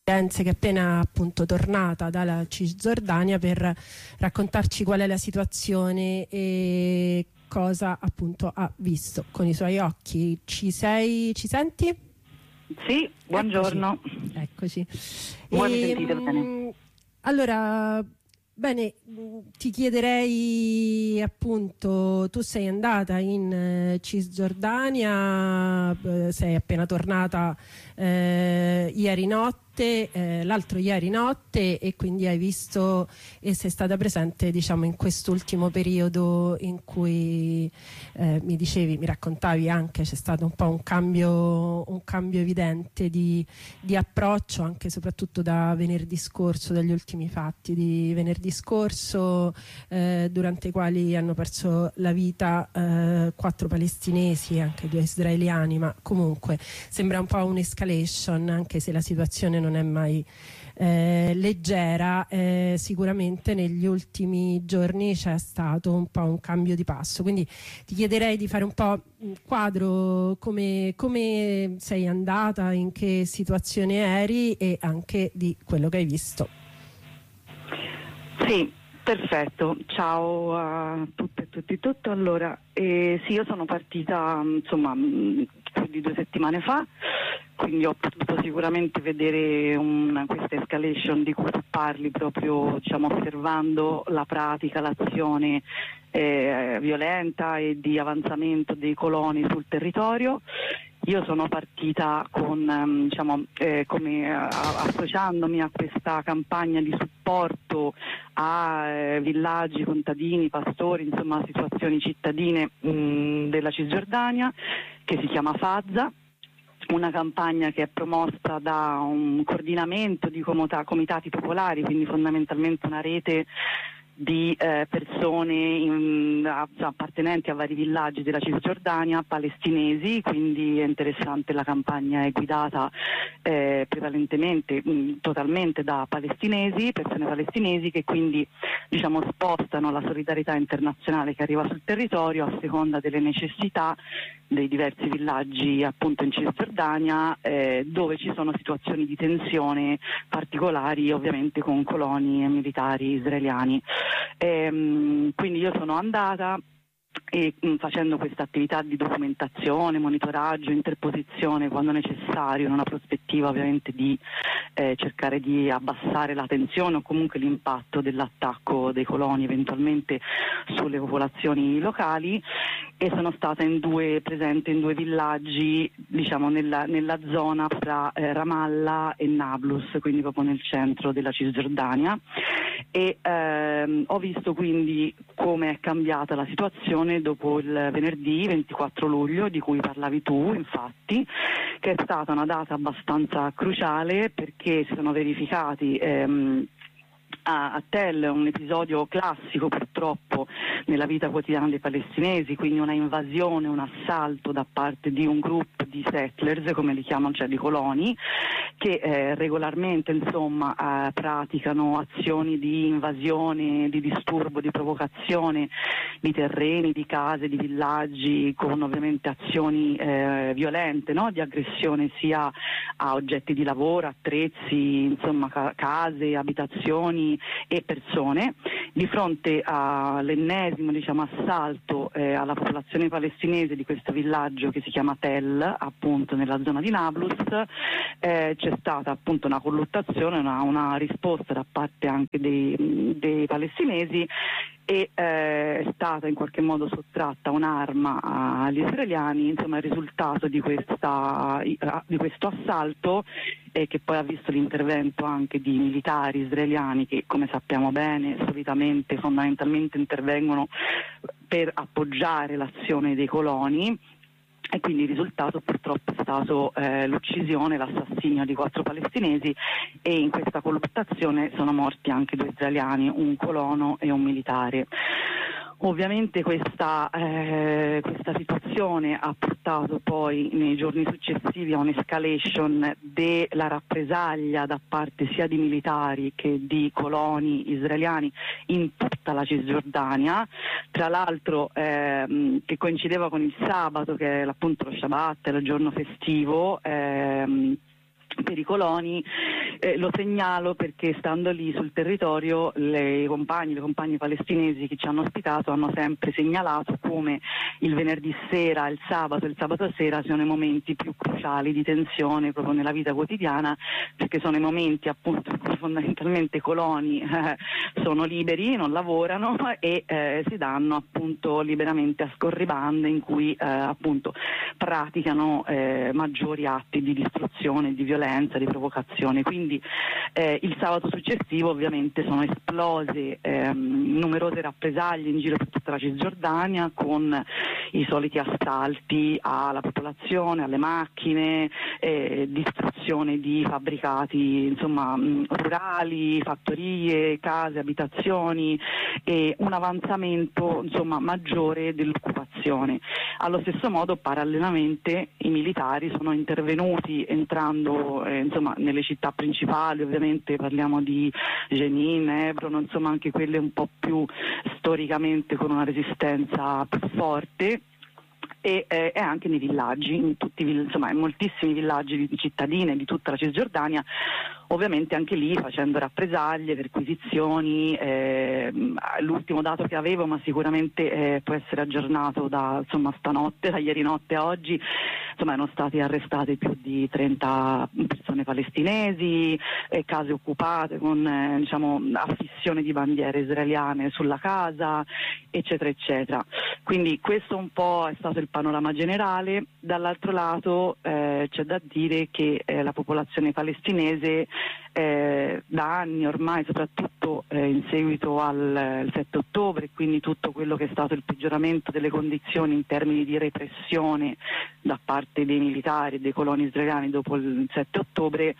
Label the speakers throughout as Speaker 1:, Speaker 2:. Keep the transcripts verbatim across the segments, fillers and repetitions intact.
Speaker 1: che è appena appunto tornata dalla Cisgiordania per raccontarci qual è la situazione e cosa appunto ha visto con i suoi occhi. Ci sei, ci senti?
Speaker 2: Sì, buongiorno.
Speaker 1: Eccoci. Eccoci.
Speaker 2: Voi mi
Speaker 1: E,
Speaker 2: sentite bene?
Speaker 1: mh, allora, bene, ti chiederei appunto, tu sei andata in eh, Cisgiordania, eh, sei appena tornata eh, ieri notte, eh, l'altro ieri notte, e quindi hai visto e sei stata presente, diciamo, in quest'ultimo periodo in cui eh, mi dicevi, mi raccontavi anche, c'è stato un po' un cambio, un cambio evidente di, di approccio, anche e soprattutto da venerdì scorso, dagli ultimi fatti di venerdì scorso, eh, durante i quali hanno perso la vita eh, quattro palestinesi e anche due israeliani, ma comunque sembra un po' un'escalation, anche se la situazione non è mai eh, leggera. Eh, sicuramente negli ultimi giorni c'è stato un po' un cambio di passo, quindi ti chiederei di fare un po' un quadro, come, come sei andata, in che situazione eri e anche di quello che hai visto.
Speaker 2: Sì, perfetto. Ciao a tutte e tutti. Tutto. Allora, eh, sì, io sono partita insomma più di due settimane fa, quindi ho potuto sicuramente vedere un, questa escalation di cui tu parli, proprio diciamo osservando la pratica, l'azione eh, violenta e di avanzamento dei coloni sul territorio. Io sono partita con, um, diciamo, eh, come uh, associandomi a questa campagna di supporto a eh, villaggi, contadini, pastori, insomma situazioni cittadine mh, della Cisgiordania, che si chiama Fazza. Una campagna che è promossa da un coordinamento di comota- comitati popolari, quindi fondamentalmente una rete di eh, persone in, appartenenti a vari villaggi della Cisgiordania, palestinesi, quindi è interessante, la campagna è guidata eh, prevalentemente, mh, totalmente da palestinesi, persone palestinesi che quindi diciamo spostano la solidarietà internazionale che arriva sul territorio a seconda delle necessità dei diversi villaggi appunto in Cisgiordania, eh, dove ci sono situazioni di tensione particolari, ovviamente con coloni e militari israeliani. Ehm, quindi io sono andata e mh, facendo questa attività di documentazione, monitoraggio, interposizione quando necessario, in una prospettiva ovviamente di eh, cercare di abbassare la tensione o comunque l'impatto dell'attacco dei coloni eventualmente sulle popolazioni locali, e sono stata in due, presente in due villaggi, diciamo nella, nella zona fra eh, Ramallah e Nablus, quindi proprio nel centro della Cisgiordania, e ehm, ho visto quindi come è cambiata la situazione dopo il venerdì ventiquattro luglio di cui parlavi tu, infatti, che è stata una data abbastanza cruciale perché si sono verificati ehm, a, a Tel un episodio classico purtroppo nella vita quotidiana dei palestinesi, quindi una invasione, un assalto da parte di un gruppo di settlers, come li chiamano, cioè di coloni, che eh, regolarmente insomma eh, praticano azioni di invasione, di disturbo, di provocazione di terreni, di case, di villaggi, con ovviamente azioni eh, violente, no? Di aggressione sia a oggetti di lavoro, attrezzi, insomma ca- case, abitazioni e persone. Di fronte all'ennesimo diciamo, assalto eh, alla popolazione palestinese di questo villaggio che si chiama Tel, appunto nella zona di Nablus, eh, c'è stata appunto una colluttazione, una, una risposta da parte anche dei, dei palestinesi, e eh, è stata in qualche modo sottratta un'arma agli israeliani, insomma il risultato di, questa, di questo assalto, eh, che poi ha visto l'intervento anche di militari israeliani che, come sappiamo bene, solitamente fondamentalmente intervengono per appoggiare l'azione dei coloni. E quindi il risultato purtroppo è stato eh, l'uccisione, l'assassinio di quattro palestinesi, e in questa colluttazione sono morti anche due israeliani, un colono e un militare. Ovviamente questa, eh, questa situazione ha portato poi nei giorni successivi a un'escalation della rappresaglia da parte sia di militari che di coloni israeliani in tutta la Cisgiordania, tra l'altro ehm, che coincideva con il sabato, che è appunto lo Shabbat, il giorno festivo ehm, per i coloni, eh, lo segnalo perché stando lì sul territorio le compagni, le compagne palestinesi che ci hanno ospitato hanno sempre segnalato come il venerdì sera, il sabato e il sabato sera siano i momenti più cruciali di tensione proprio nella vita quotidiana, perché sono i momenti appunto in cui fondamentalmente i coloni eh, sono liberi, non lavorano e eh, si danno appunto liberamente a scorribande in cui eh, appunto praticano eh, maggiori atti di distruzione, di violenza, di provocazione. Quindi eh, il sabato successivo ovviamente sono esplose ehm, numerose rappresaglie in giro per tutta la Cisgiordania, con i soliti assalti alla popolazione, alle macchine, eh, distruzione di fabbricati insomma mh, rurali, fattorie, case, abitazioni e un avanzamento insomma maggiore dell'occupazione. Allo stesso modo parallelamente i militari sono intervenuti entrando eh, insomma nelle città principali, ovviamente parliamo di Jenin, Hebron, insomma anche quelle un po' più storicamente con una resistenza più forte. E, eh, e anche nei villaggi, in, tutti, insomma, in moltissimi villaggi di cittadine di tutta la Cisgiordania, ovviamente anche lì facendo rappresaglie, perquisizioni. Eh, l'ultimo dato che avevo, ma sicuramente eh, può essere aggiornato da insomma stanotte, da ieri notte a oggi, insomma erano state arrestate più di trenta persone palestinesi, eh, case occupate con eh, diciamo affissione di bandiere israeliane sulla casa, eccetera eccetera. Quindi questo un po' è stato il panorama generale. Dall'altro lato eh, c'è da dire che eh, la popolazione palestinese eh, da anni ormai, soprattutto eh, in seguito al, al sette ottobre, quindi tutto quello che è stato il peggioramento delle condizioni in termini di repressione da parte dei militari e dei coloni israeliani dopo il sette ottobre,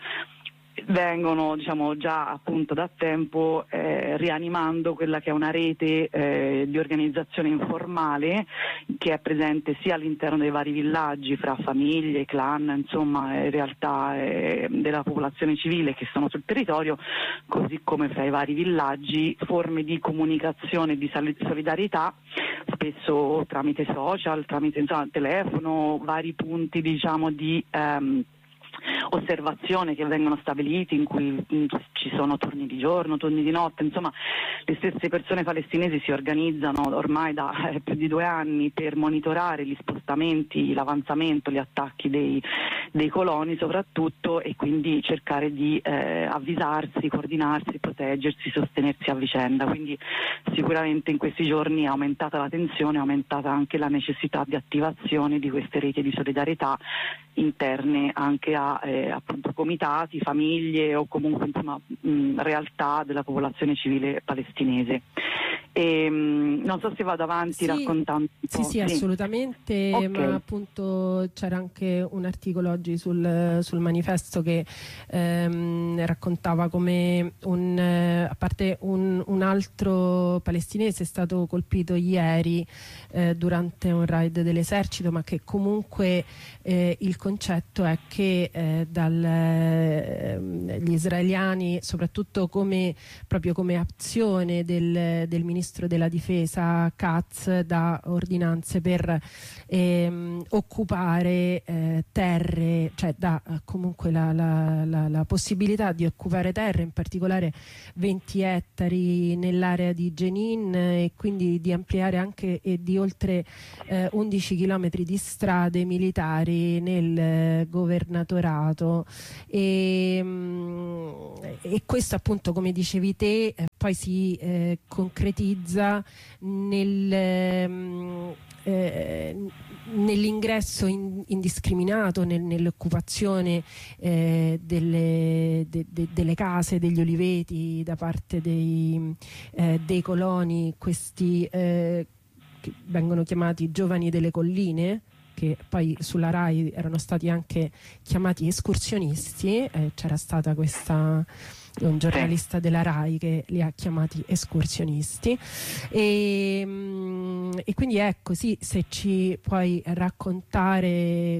Speaker 2: vengono diciamo già appunto da tempo eh, rianimando quella che è una rete eh, di organizzazione informale che è presente sia all'interno dei vari villaggi fra famiglie, clan, insomma eh, realtà eh, della popolazione civile che sono sul territorio, così come fra i vari villaggi forme di comunicazione e di solidarietà, spesso tramite social, tramite insomma, telefono, vari punti diciamo di ehm, osservazione che vengono stabiliti in cui in, ci sono turni di giorno, turni di notte, insomma le stesse persone palestinesi si organizzano ormai da eh, più di due anni per monitorare gli spostamenti, l'avanzamento, gli attacchi dei, dei coloni soprattutto, e quindi cercare di eh, avvisarsi, coordinarsi, proteggersi, sostenersi a vicenda. Quindi sicuramente in questi giorni è aumentata la tensione, è aumentata anche la necessità di attivazione di queste reti di solidarietà interne anche a eh, appunto comitati, famiglie o comunque insomma mh, realtà della popolazione civile palestinese. E, mh, non so se vado avanti
Speaker 1: sì,
Speaker 2: raccontando un po'.
Speaker 1: Sì, sì, assolutamente,
Speaker 2: okay.
Speaker 1: Ma appunto c'era anche un articolo oggi sul, sul manifesto che ehm, raccontava come un, eh, a parte un, un altro palestinese è stato colpito ieri eh, durante un raid dell'esercito, ma che comunque eh, il concetto è che eh, dal, eh, gli israeliani, soprattutto come proprio come azione del, del ministro della difesa Katz, da ordinanze per ehm, occupare eh, terre, cioè da eh, comunque la, la, la, la possibilità di occupare terre, in particolare venti ettari nell'area di Jenin, e quindi di ampliare anche e di oltre eh, undici chilometri di strade militari nel eh, governatorato, e, mh, e questo appunto, come dicevi te, eh, poi si eh, concretizza nel, ehm, eh, nell'ingresso in, indiscriminato, nel, nell'occupazione eh, delle, de, de, delle case, degli oliveti da parte dei, eh, dei coloni, questi eh, che vengono chiamati giovani delle colline, che poi sulla RAI erano stati anche chiamati escursionisti. Eh, c'era stata questa, un giornalista della RAI che li ha chiamati escursionisti, e, e quindi ecco, sì, se ci puoi raccontare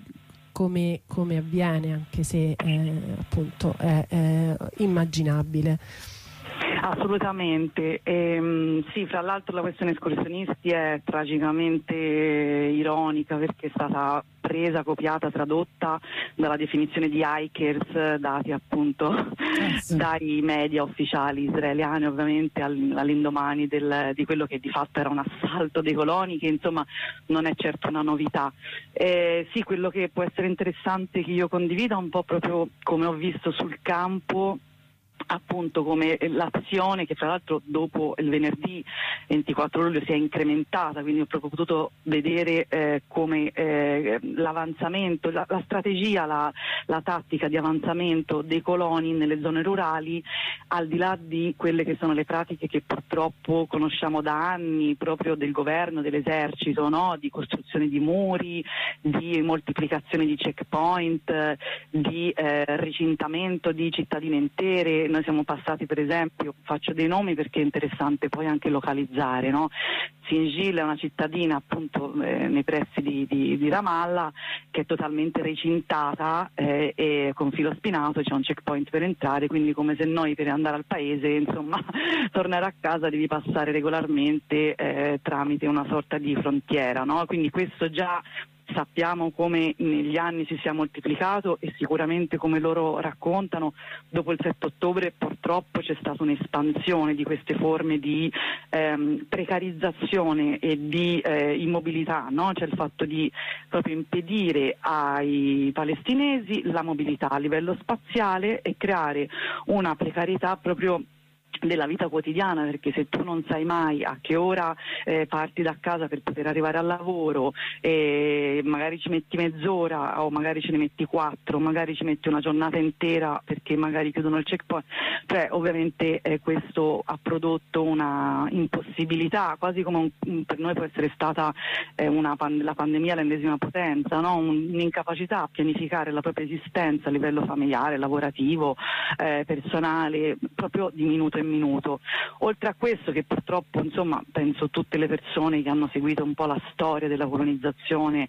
Speaker 1: come, come avviene, anche se eh, appunto è, è immaginabile.
Speaker 2: Assolutamente. Ehm, sì, fra l'altro la questione escursionisti è tragicamente ironica perché è stata presa, copiata, tradotta dalla definizione di hikers dati appunto
Speaker 1: eh sì.
Speaker 2: dai media ufficiali israeliani, ovviamente all'indomani del, di quello che di fatto era un assalto dei coloni, che insomma non è certo una novità. Eh, sì, quello che può essere interessante che io condivida un po' proprio come ho visto sul campo, appunto come l'azione che fra l'altro dopo il venerdì ventiquattro luglio si è incrementata, quindi ho proprio potuto vedere eh, come eh, l'avanzamento, la, la strategia, la, la tattica di avanzamento dei coloni nelle zone rurali, al di là di quelle che sono le pratiche che purtroppo conosciamo da anni proprio del governo, dell'esercito, no? Di costruzione di muri, di moltiplicazione di checkpoint, di eh, recintamento di cittadine intere. Noi siamo passati, per esempio, faccio dei nomi perché è interessante poi anche localizzare, no? Sinjil è una cittadina appunto eh, nei pressi di, di, di Ramallah, che è totalmente recintata eh, e con filo spinato, c'è un checkpoint per entrare, quindi come se noi per andare al paese, insomma, tornare a casa devi passare regolarmente eh, tramite una sorta di frontiera, no? Quindi questo già sappiamo come negli anni si sia moltiplicato e sicuramente, come loro raccontano, dopo il sette ottobre purtroppo c'è stata un'espansione di queste forme di ehm, precarizzazione e di eh, immobilità, no? C'è il fatto di proprio impedire ai palestinesi la mobilità a livello spaziale e creare una precarietà proprio della vita quotidiana, perché se tu non sai mai a che ora eh, parti da casa per poter arrivare al lavoro, e magari ci metti mezz'ora o magari ce ne metti quattro, magari ci metti una giornata intera perché magari chiudono il checkpoint, cioè ovviamente eh, questo ha prodotto una impossibilità, quasi come un, per noi può essere stata eh, una pan- la pandemia l'ennesima potenza, no? Un, un'incapacità a pianificare la propria esistenza a livello familiare, lavorativo, eh, personale, proprio di minuto in minuto. Oltre a questo, che purtroppo insomma penso tutte le persone che hanno seguito un po' la storia della colonizzazione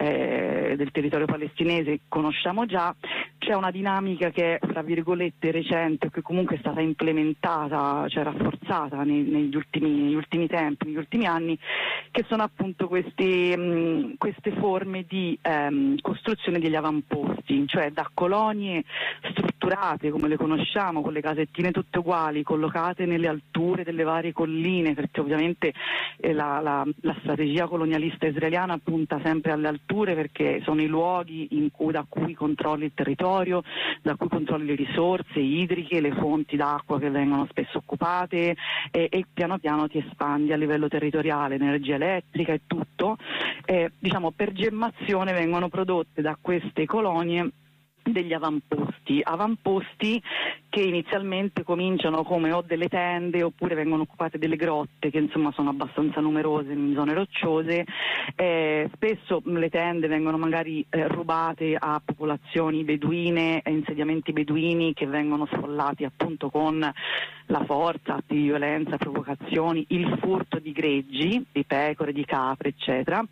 Speaker 2: eh, del territorio palestinese conosciamo già, c'è una dinamica che è fra virgolette recente, che comunque è stata implementata, cioè rafforzata nei, negli, ultimi, negli ultimi tempi, negli ultimi anni, che sono appunto queste, mh, queste forme di ehm, costruzione degli avamposti, cioè da colonie strutturate come le conosciamo, con le casettine tutte uguali, collocate nelle alture delle varie colline, perché ovviamente eh, la, la, la strategia colonialista israeliana punta sempre alle alture, perché sono i luoghi in cui, da cui controlli il territorio, da cui controlli le risorse idriche, le fonti d'acqua che vengono spesso occupate, e, e piano piano ti espandi a livello territoriale, energia elettrica e tutto. Eh, diciamo per gemmazione vengono prodotte da queste colonie degli avamposti, avamposti che inizialmente cominciano come o delle tende oppure vengono occupate delle grotte, che insomma sono abbastanza numerose in zone rocciose. Eh, spesso le tende vengono magari eh, rubate a popolazioni beduine, a insediamenti beduini che vengono sfollati appunto con la forza, atti di violenza, provocazioni, il furto di greggi, di pecore, di capre, eccetera.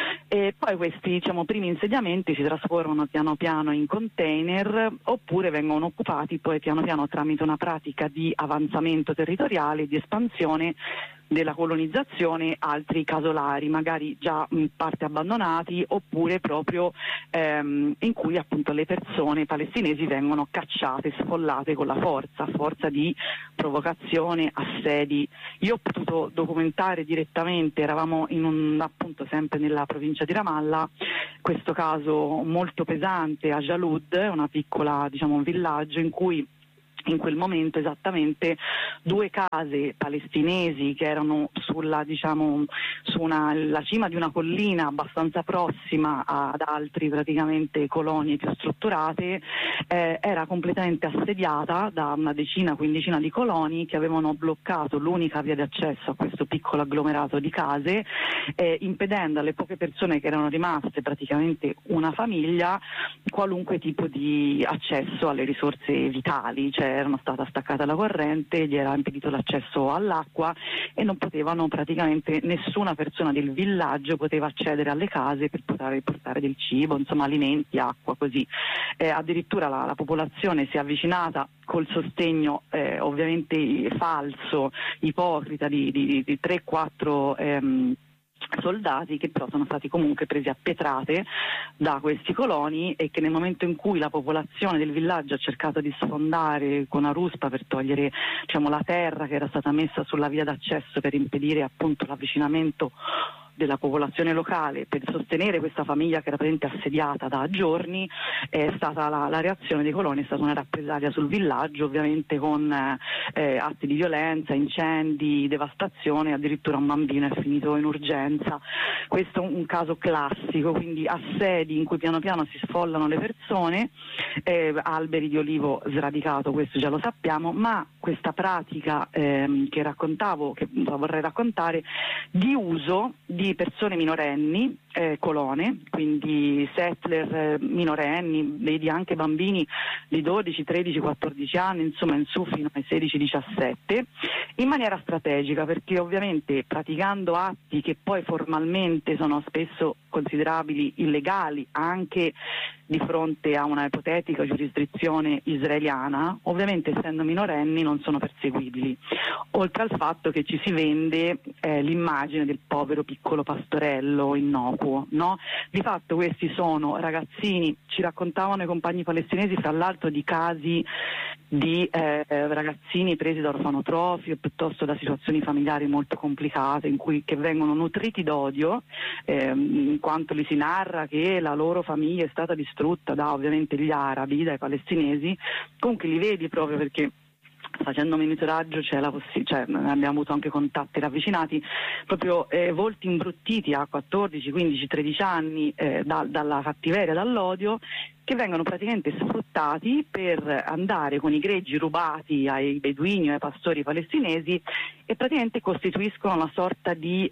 Speaker 2: E poi questi diciamo primi insediamenti si trasformano piano piano in container oppure vengono occupati poi piano piano tramite una pratica di avanzamento territoriale, di espansione della colonizzazione, altri casolari magari già in parte abbandonati oppure proprio ehm, in cui appunto le persone palestinesi vengono cacciate, sfollate con la forza, forza di provocazione, assedi. Io ho potuto documentare direttamente, eravamo in un, appunto sempre nella provincia di Ramallah, questo caso molto pesante a Jalud, una piccola diciamo un villaggio in cui in quel momento esattamente due case palestinesi che erano sulla diciamo su una la cima di una collina abbastanza prossima ad altri praticamente colonie più strutturate, eh, era completamente assediata da una decina quindicina di coloni che avevano bloccato l'unica via di accesso a questo piccolo agglomerato di case, eh, impedendo alle poche persone che erano rimaste, praticamente una famiglia, qualunque tipo di accesso alle risorse vitali, cioè erano stata staccata la corrente, gli era impedito l'accesso all'acqua e non potevano praticamente, nessuna persona del villaggio poteva accedere alle case per poter portare del cibo, insomma alimenti, acqua, così. Eh, addirittura la, la popolazione si è avvicinata col sostegno eh, ovviamente falso, ipocrita di, di, di tre quattro ehm, soldati, che però sono stati comunque presi a pietrate da questi coloni, e che nel momento in cui la popolazione del villaggio ha cercato di sfondare con una ruspa per togliere, diciamo, la terra che era stata messa sulla via d'accesso per impedire appunto l'avvicinamento della popolazione locale, per sostenere questa famiglia che era praticamente assediata da giorni, è stata la, la reazione dei coloni, è stata una rappresaglia sul villaggio, ovviamente con eh, atti di violenza, incendi, devastazione, addirittura un bambino è finito in urgenza. Questo è un, un caso classico, quindi assedi in cui piano piano si sfollano le persone, eh, alberi di olivo sradicato, questo già lo sappiamo, ma questa pratica ehm, che raccontavo, che vorrei raccontare, di uso di di persone minorenni, eh, colone, quindi settler eh, minorenni, vedi anche bambini di dodici, tredici, quattordici anni, insomma in su fino ai sedici diciassette, in maniera strategica, perché ovviamente praticando atti che poi formalmente sono spesso considerabili illegali anche di fronte a una ipotetica giurisdizione israeliana, ovviamente essendo minorenni non sono perseguibili, oltre al fatto che ci si vende eh, l'immagine del povero piccolo pastorello innocuo, no? Di fatto questi sono ragazzini, ci raccontavano i compagni palestinesi fra l'altro di casi di eh, ragazzini presi da orfanotrofi o piuttosto da situazioni familiari molto complicate, in cui che vengono nutriti d'odio, ehm, in quanto li si narra che la loro famiglia è stata distrutta da ovviamente gli arabi, dai palestinesi. Comunque li vedi proprio perché facendo monitoraggio c'è la possi- cioè, abbiamo avuto anche contatti ravvicinati, proprio eh, volti imbruttiti a quattordici, quindici, tredici anni eh, da, dalla cattiveria, dall'odio, che vengono praticamente sfruttati per andare con i greggi rubati ai beduini o ai pastori palestinesi e praticamente costituiscono una sorta di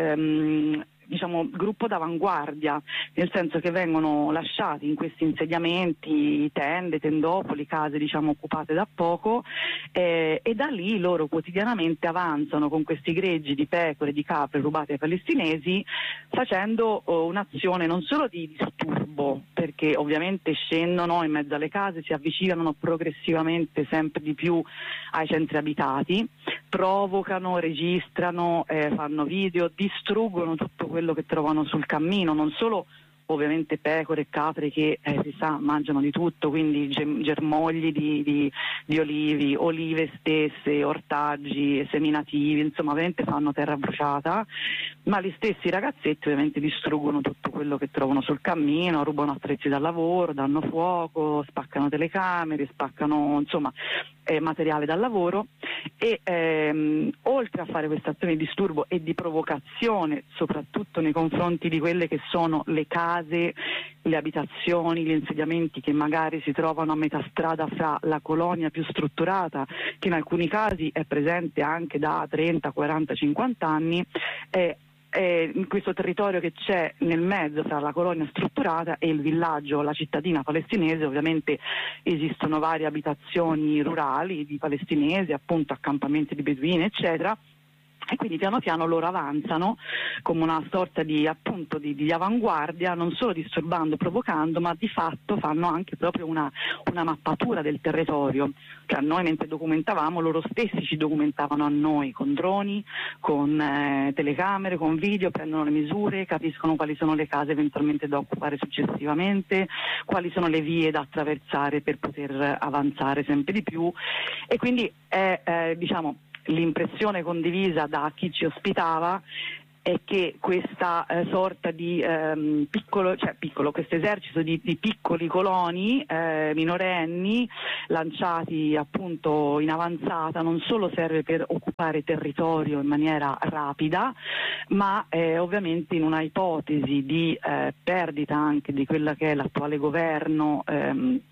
Speaker 2: ehm, diciamo gruppo d'avanguardia, nel senso che vengono lasciati in questi insediamenti, tende, tendopoli, case diciamo occupate da poco, eh, e da lì loro quotidianamente avanzano con questi greggi di pecore, di capre rubate ai palestinesi, facendo oh, un'azione non solo di disturbo, perché ovviamente scendono in mezzo alle case, si avvicinano progressivamente sempre di più ai centri abitati, provocano, registrano, eh, fanno video, distruggono tutto quello che trovano sul cammino, non solo ovviamente pecore e capre che eh, si sa mangiano di tutto, quindi germogli di, di, di olivi, olive stesse, ortaggi, seminativi, insomma ovviamente fanno terra bruciata, ma gli stessi ragazzetti ovviamente distruggono tutto quello che trovano sul cammino, rubano attrezzi da lavoro, danno fuoco, spaccano telecamere, spaccano insomma eh, materiale da lavoro e ehm, oltre a fare questa azione di disturbo e di provocazione soprattutto nei confronti di quelle che sono le case, le abitazioni, gli insediamenti che magari si trovano a metà strada fra la colonia più strutturata, che in alcuni casi è presente anche da trenta, quaranta, cinquanta anni, eh, eh, in questo territorio che c'è nel mezzo tra la colonia strutturata e il villaggio, la cittadina palestinese, ovviamente esistono varie abitazioni rurali di palestinesi, appunto accampamenti di beduini eccetera, e quindi piano piano loro avanzano come una sorta di appunto di, di avanguardia, non solo disturbando, provocando, ma di fatto fanno anche proprio una, una mappatura del territorio. Cioè noi mentre documentavamo, loro stessi ci documentavano a noi con droni, con eh, telecamere, con video, prendono le misure, capiscono quali sono le case eventualmente da occupare successivamente, quali sono le vie da attraversare per poter avanzare sempre di più, e quindi è eh, diciamo l'impressione condivisa da chi ci ospitava è che questa eh, sorta di ehm, piccolo, cioè piccolo, questo esercito di, di piccoli coloni eh, minorenni lanciati appunto in avanzata non solo serve per occupare territorio in maniera rapida, ma eh, ovviamente in una ipotesi di eh, perdita anche di quella che è l'attuale governo ehm,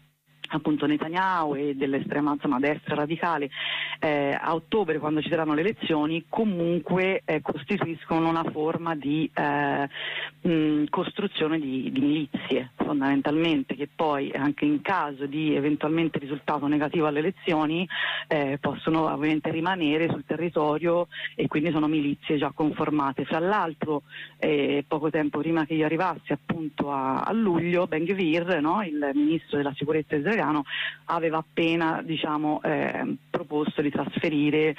Speaker 2: appunto Netanyahu e dell'estrema insomma, destra radicale eh, a ottobre, quando ci saranno le elezioni, comunque eh, costituiscono una forma di eh, mh, costruzione di, di milizie fondamentalmente, che poi anche in caso di eventualmente risultato negativo alle elezioni eh, possono ovviamente rimanere sul territorio, e quindi sono milizie già conformate. Fra l'altro eh, poco tempo prima che io arrivassi appunto a, a luglio, Ben Gvir, no, il ministro della sicurezza israeliano, aveva appena diciamo, eh, proposto di trasferire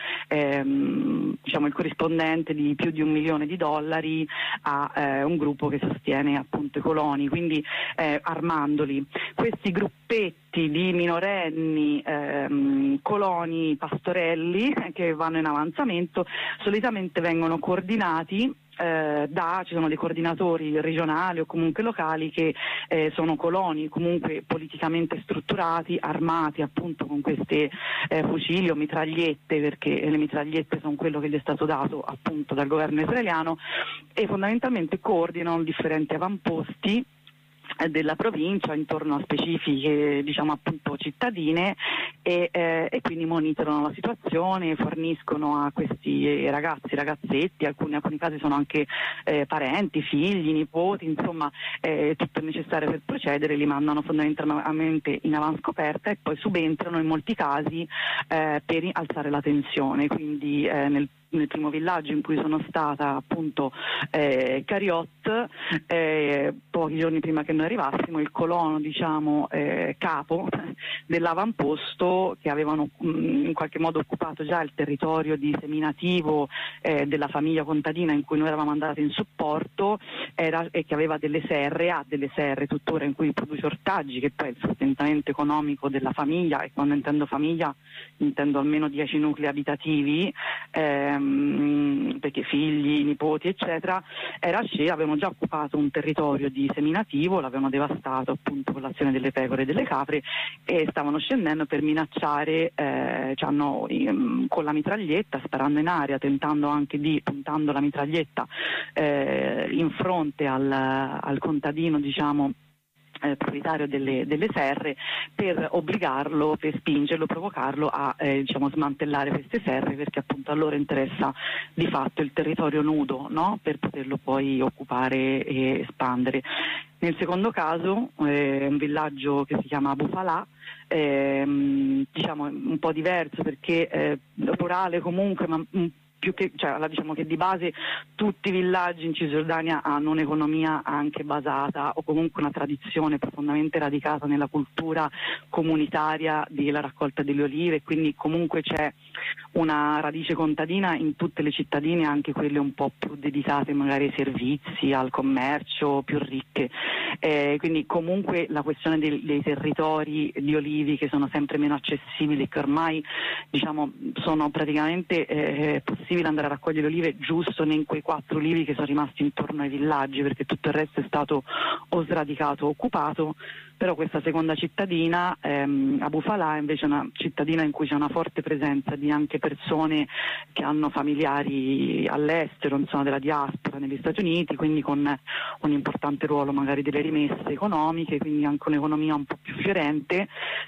Speaker 2: ehm, diciamo, il corrispondente di più di un milione di dollari a eh, un gruppo che sostiene appunto i coloni, quindi eh, armandoli. Questi gruppetti di minorenni ehm, coloni pastorelli eh, che vanno in avanzamento solitamente vengono coordinati Eh, da, ci sono dei coordinatori regionali o comunque locali che eh, sono coloni comunque politicamente strutturati, armati appunto con queste eh, fucili o mitragliette, perché le mitragliette sono quello che gli è stato dato appunto dal governo israeliano, e fondamentalmente coordinano differenti avamposti della provincia intorno a specifiche diciamo appunto cittadine e, eh, e quindi monitorano la situazione, forniscono a questi ragazzi, ragazzetti, alcuni, in alcuni casi sono anche eh, parenti, figli, nipoti, insomma eh, tutto il necessario per procedere, li mandano fondamentalmente in avanscoperta e poi subentrano in molti casi eh, per alzare la tensione, quindi eh, nel nel primo villaggio in cui sono stata appunto eh, Cariot, eh, pochi giorni prima che noi arrivassimo, il colono diciamo eh, capo dell'avamposto, che avevano mh, in qualche modo occupato già il territorio di seminativo eh, della famiglia contadina in cui noi eravamo andati in supporto, era, e che aveva delle serre, ha delle serre tuttora in cui produce ortaggi, che poi è il sostentamento economico della famiglia, e quando intendo famiglia intendo almeno dieci nuclei abitativi, eh, perché figli, nipoti eccetera. Era scelto, avevano già occupato un territorio di seminativo, l'avevano devastato appunto con l'azione delle pecore e delle capre, e stavano scendendo per minacciare eh, cioè hanno, um, con la mitraglietta, sparando in aria, tentando anche di, puntando la mitraglietta eh, in fronte al, al contadino diciamo Eh, proprietario delle, delle serre, per obbligarlo, per spingerlo, provocarlo a eh, diciamo, smantellare queste serre, perché appunto a loro interessa di fatto il territorio nudo, no? Per poterlo poi occupare e espandere. Nel secondo caso, eh, un villaggio che si chiama Abu Falah, ehm, diciamo un po' diverso perché eh, rurale comunque, ma un più che, cioè, diciamo che di base tutti i villaggi in Cisgiordania hanno un'economia anche basata, o comunque una tradizione profondamente radicata nella cultura comunitaria della raccolta delle olive, quindi comunque c'è una radice contadina in tutte le cittadine, anche quelle un po' più dedicate magari ai servizi, al commercio, più ricche. Eh, quindi comunque la questione dei, dei territori di olivi che sono sempre meno accessibili, che ormai diciamo sono praticamente eh, possibile andare a raccogliere olive giusto in quei quattro olivi che sono rimasti intorno ai villaggi, perché tutto il resto è stato o sradicato o occupato. Però questa seconda cittadina, ehm, Abu Falah, è invece una cittadina in cui c'è una forte presenza di anche persone che hanno familiari all'estero, insomma della diaspora negli Stati Uniti, quindi con un importante ruolo magari delle rimesse economiche, quindi anche un'economia un po' più fiorente.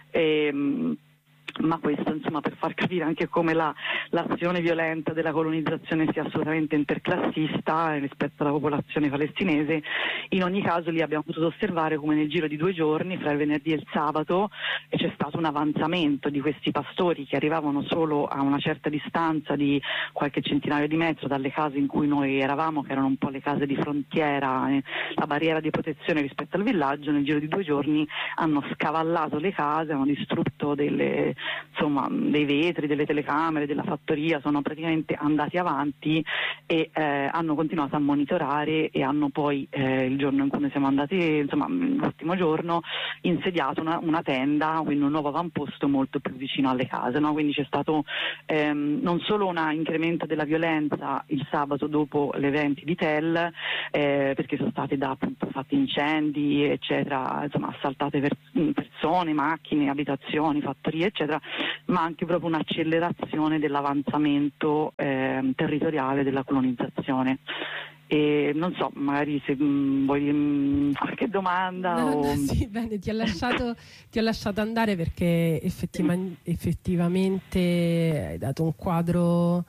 Speaker 2: Ehm, ma questo insomma per far capire anche come la, l'azione violenta della colonizzazione sia assolutamente interclassista rispetto alla popolazione palestinese. In ogni caso lì abbiamo potuto osservare come nel giro di due giorni, fra il venerdì e il sabato, c'è stato un avanzamento di questi pastori che arrivavano solo a una certa distanza di qualche centinaio di metri dalle case in cui noi eravamo, che erano un po' le case di frontiera, eh, la barriera di protezione rispetto al villaggio. Nel giro di due giorni hanno scavallato le case, hanno distrutto delle insomma dei vetri, delle telecamere, della fattoria, sono praticamente andati avanti e eh, hanno continuato a monitorare, e hanno poi eh, il giorno in cui noi siamo andati, insomma l'ultimo giorno, insediato una, una tenda, quindi un nuovo avamposto molto più vicino alle case, no? Quindi c'è stato ehm, non solo un incremento della violenza il sabato dopo gli eventi di Tel, eh, perché sono stati da, appunto, fatti incendi eccetera, insomma assaltate per, persone, macchine, abitazioni, fattorie eccetera, ma anche proprio un'accelerazione dell'avanzamento eh, territoriale della colonizzazione. E non so, magari se mh, vuoi mh, qualche domanda.
Speaker 1: No,
Speaker 2: o...
Speaker 1: no, sì, bene, ti ho lasciato, ti ho lasciato andare perché effettiva, effettivamente hai dato un quadro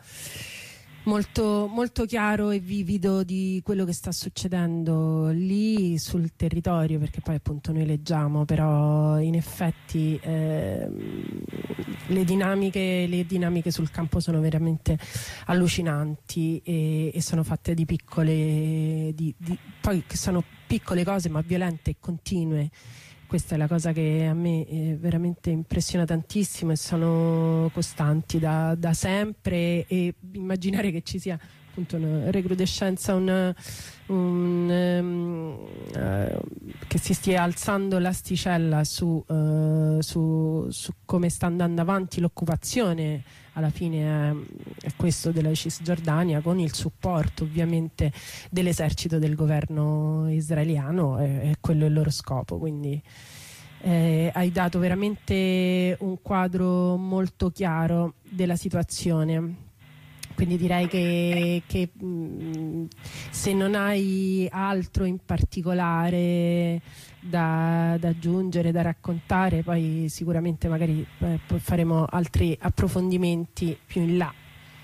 Speaker 1: molto, molto chiaro e vivido di quello che sta succedendo lì sul territorio, perché poi appunto noi leggiamo, però in effetti ehm, le dinamiche, le dinamiche sul campo sono veramente allucinanti e, e sono fatte di piccole di, di, poi che sono piccole cose ma violente e continue. Questa è la cosa che a me eh, veramente impressiona tantissimo, e sono costanti da, da sempre, e immaginare che ci sia appunto una recrudescenza, un, un, um, uh, che si stia alzando l'asticella su, uh, su, su come sta andando avanti l'occupazione, alla fine è, è questo della Cisgiordania, con il supporto ovviamente dell'esercito del governo israeliano, è, è quello il loro scopo, quindi eh, hai dato veramente un quadro molto chiaro della situazione. Quindi direi che, che mh, se non hai altro in particolare da, da aggiungere, da raccontare, poi sicuramente magari eh, faremo altri approfondimenti più in là.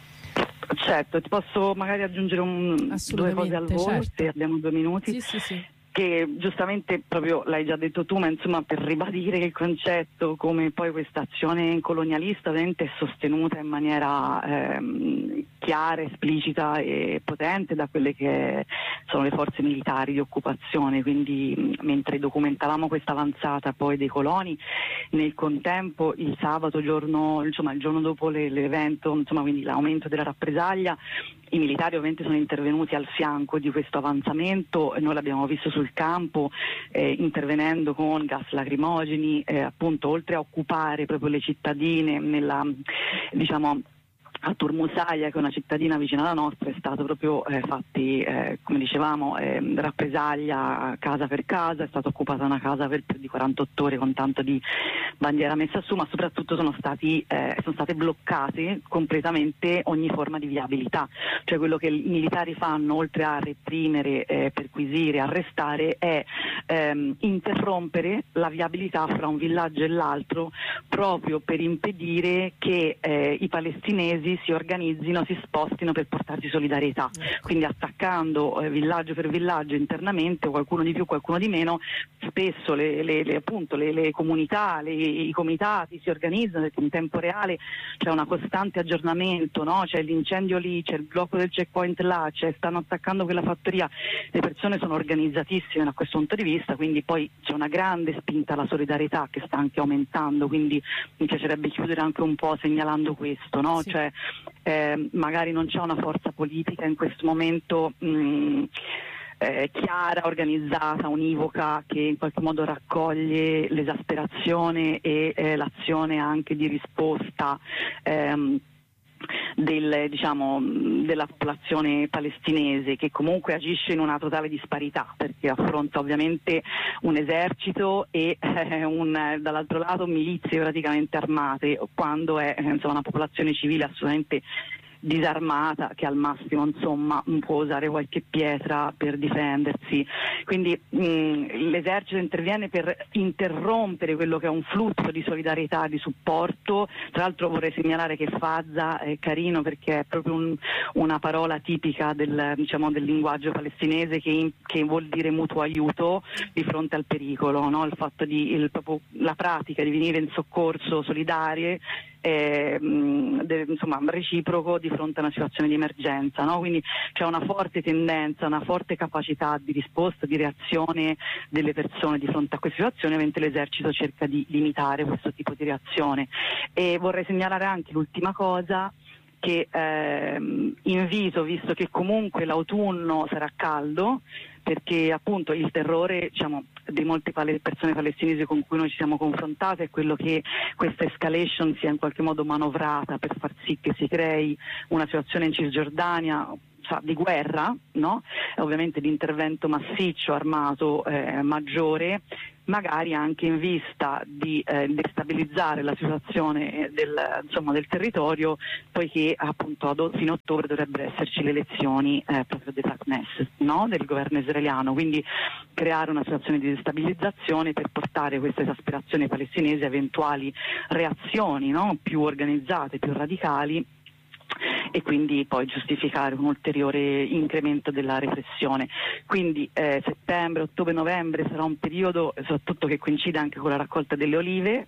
Speaker 2: Certo, ti posso magari aggiungere un, due cose al volo, certo, se abbiamo due minuti.
Speaker 1: Sì, sì, sì.
Speaker 2: Che giustamente proprio l'hai già detto tu, ma insomma per ribadire il concetto, come poi questa azione colonialista ovviamente è sostenuta in maniera ehm, chiara, esplicita e potente da quelle che sono le forze militari di occupazione, quindi mentre documentavamo questa avanzata poi dei coloni, nel contempo il sabato, giorno, insomma il giorno dopo l'evento, insomma quindi l'aumento della rappresaglia, i militari ovviamente sono intervenuti al fianco di questo avanzamento, e noi l'abbiamo visto sul campo, eh, intervenendo con gas lacrimogeni, eh, appunto oltre a occupare proprio le cittadine nella, diciamo, a Turmusaia, che è una cittadina vicina alla nostra, è stato proprio eh, fatti, eh, come dicevamo, eh, rappresaglia casa per casa, è stata occupata una casa per più di quarantotto ore con tanto di bandiera messa su, ma soprattutto sono, stati, eh, sono state bloccate completamente ogni forma di viabilità, cioè quello che i militari fanno, oltre a reprimere, eh, perquisire, arrestare, è ehm, interrompere la viabilità fra un villaggio e l'altro, proprio per impedire che eh, i palestinesi si organizzino, si spostino per portarsi solidarietà, quindi attaccando eh, villaggio per villaggio internamente, qualcuno di più, qualcuno di meno, spesso le, le, le, appunto, le, le comunità, le, i comitati si organizzano, perché in tempo reale c'è una costante aggiornamento, no? C'è l'incendio lì, c'è il blocco del checkpoint là, c'è, stanno attaccando quella fattoria, le persone sono organizzatissime da questo punto di vista, quindi poi c'è una grande spinta alla solidarietà che sta anche aumentando, quindi mi piacerebbe chiudere anche un po' segnalando questo, no?
Speaker 1: Sì.
Speaker 2: Cioè, eh, magari non c'è una forza politica in questo momento mh, eh, chiara, organizzata, univoca, che in qualche modo raccoglie l'esasperazione e eh, l'azione anche di risposta ehm, del, diciamo, della popolazione palestinese, che comunque agisce in una totale disparità, perché affronta ovviamente un esercito e eh, un, dall'altro lato milizie praticamente armate, quando è insomma, una popolazione civile assolutamente disarmata, che al massimo insomma può usare qualche pietra per difendersi. Quindi mh, l'esercito interviene per interrompere quello che è un flusso di solidarietà, di supporto. Tra l'altro vorrei segnalare che Fazza è carino perché è proprio un, una parola tipica del, diciamo, del linguaggio palestinese, che, in, che vuol dire mutuo aiuto di fronte al pericolo, no? Il fatto di il, proprio la pratica di venire in soccorso solidarie, Eh, de, insomma reciproco di fronte a una situazione di emergenza, no? Quindi c'è una forte tendenza, una forte capacità di risposta, di reazione delle persone di fronte a queste situazioni, mentre l'esercito cerca di limitare questo tipo di reazione. E vorrei segnalare anche l'ultima cosa, che ehm, invito, visto che comunque l'autunno sarà caldo, perché appunto il terrore, diciamo, di molte pale- persone palestinesi con cui noi ci siamo confrontati è quello che questa escalation sia in qualche modo manovrata per far sì che si crei una situazione in Cisgiordania, cioè, di guerra, no? Ovviamente di intervento massiccio, armato, eh, maggiore, magari anche in vista di eh, destabilizzare la situazione del, insomma, del territorio, poiché appunto ad, fino a ottobre dovrebbero esserci le elezioni eh, proprio della Knesset, no? Del governo israeliano, quindi creare una situazione di destabilizzazione per portare questa esasperazione palestinese a eventuali reazioni, no? Più organizzate, più radicali, e quindi poi giustificare un ulteriore incremento della repressione. Quindi eh, settembre, ottobre, novembre sarà un periodo soprattutto che coincide anche con la raccolta delle olive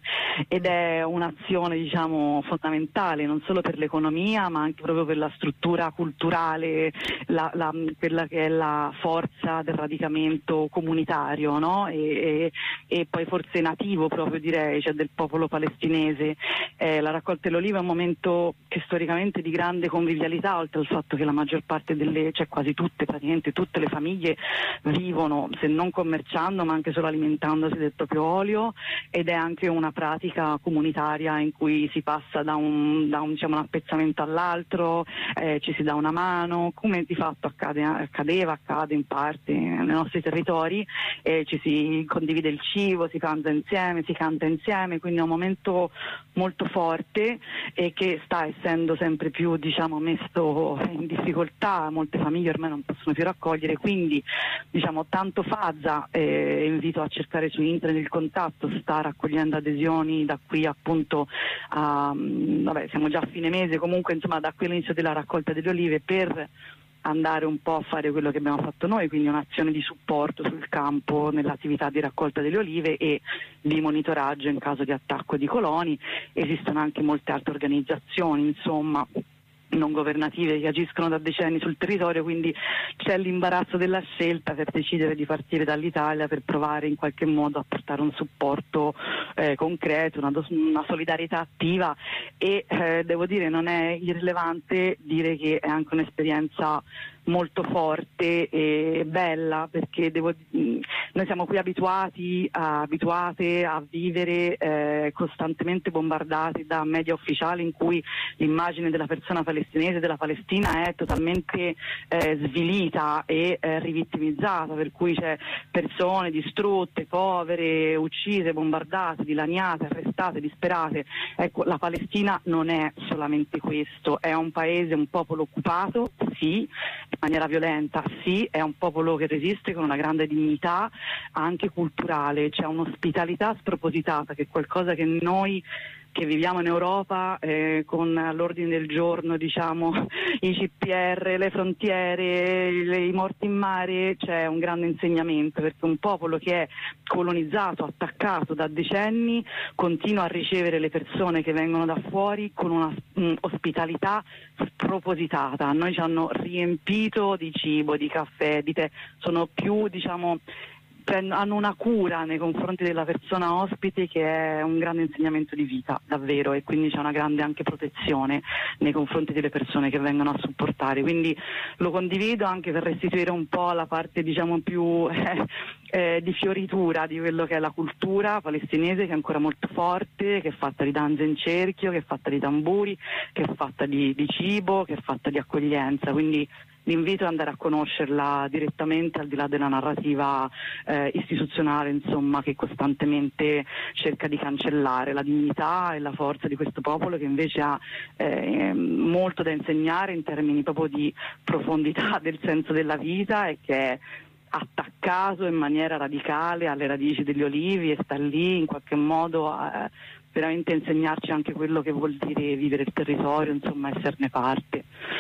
Speaker 2: ed è un'azione, diciamo, fondamentale non solo per l'economia ma anche proprio per la struttura culturale, la, la, quella che è la forza del radicamento comunitario, no? e, e, e poi forse nativo proprio, direi, cioè del popolo palestinese. Eh, la raccolta delle olive è un momento che storicamente di grande convivialità, oltre al fatto che la maggior parte delle, cioè quasi tutte, praticamente tutte le famiglie vivono, se non commerciando ma anche solo alimentandosi del proprio olio, ed è anche una pratica comunitaria in cui si passa da un, da un, diciamo, un appezzamento all'altro, eh, ci si dà una mano, come di fatto accade, accadeva, accade in parte nei nostri territori, eh, ci si condivide il cibo, si pranza insieme, si canta insieme, quindi è un momento molto forte e che sta essendo sempre più, diciamo, messo in difficoltà. Molte famiglie ormai non possono più raccogliere, quindi diciamo tanto Fazza, eh, invito a cercare su internet il contatto, sta raccogliendo adesioni da qui appunto a, vabbè, siamo già a fine mese, comunque insomma da qui all'inizio della raccolta delle olive, per andare un po' a fare quello che abbiamo fatto noi, quindi un'azione di supporto sul campo nell'attività di raccolta delle olive e di monitoraggio in caso di attacco di coloni. Esistono anche molte altre organizzazioni, insomma, non governative che agiscono da decenni sul territorio, quindi c'è l'imbarazzo della scelta per decidere di partire dall'Italia per provare in qualche modo a portare un supporto eh, concreto, una, una solidarietà attiva e eh, devo dire non è irrilevante dire che è anche un'esperienza molto forte e bella, perché devo, noi siamo qui abituati a, abituate a vivere eh, costantemente bombardati da media ufficiali in cui l'immagine della persona palestinese, della Palestina, è totalmente eh, svilita e eh, rivittimizzata, per cui c'è persone distrutte, povere, uccise, bombardate, dilaniate, arrestate, disperate. Ecco, la Palestina non è solamente questo, è un paese, un popolo occupato, sì, in maniera violenta, sì, è un popolo che resiste con una grande dignità anche culturale, c'è un'ospitalità spropositata che è qualcosa che noi che viviamo in Europa eh, con all'ordine del giorno, diciamo, i C P R, le frontiere, le, i morti in mare, c'è un grande insegnamento, perché un popolo che è colonizzato, attaccato da decenni, continua a ricevere le persone che vengono da fuori con una um, ospitalità spropositata. A noi ci hanno riempito di cibo, di caffè, di tè, sono più, diciamo, hanno una cura nei confronti della persona ospite che è un grande insegnamento di vita, davvero, e quindi c'è una grande anche protezione nei confronti delle persone che vengono a supportare, quindi lo condivido anche per restituire un po' la parte, diciamo, più eh, eh, di fioritura di quello che è la cultura palestinese, che è ancora molto forte, che è fatta di danze in cerchio, che è fatta di tamburi, che è fatta di, di cibo, che è fatta di accoglienza, quindi l'invito è andare a conoscerla direttamente, al di là della narrativa eh, istituzionale, insomma, che costantemente cerca di cancellare la dignità e la forza di questo popolo, che invece ha eh, molto da insegnare in termini proprio di profondità del senso della vita, e che è attaccato in maniera radicale alle radici degli olivi e sta lì in qualche modo a veramente insegnarci anche quello che vuol dire vivere il territorio, insomma, esserne parte.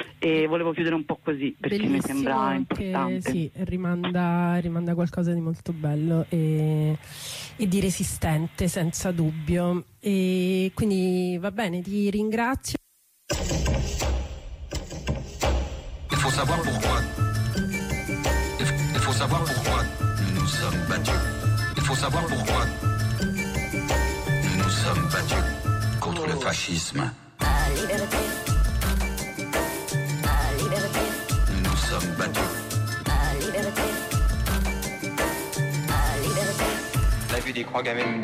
Speaker 2: E volevo chiudere un po' così, perché bellissimo, mi sembra importante.
Speaker 1: Sì, rimanda, rimanda qualcosa di molto bello e, e di resistente, senza dubbio. E quindi va bene, ti ringrazio.
Speaker 3: Il faut savoir pourquoi. Il faut savoir pourquoi nous nous sommes battus. Il faut savoir pourquoi nous nous sommes battus contre le fascisme. Nous nous sommes battus. T'as vu des croix gamines